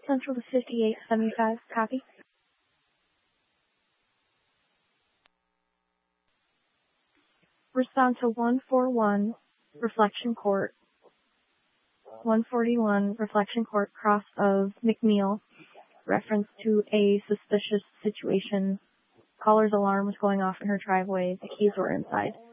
Central to 5875, copy. Respond to 141, Reflection Court. 141, Reflection Court, cross of McNeil. Reference to a suspicious situation. Caller's alarm was going off in her driveway. The keys were inside.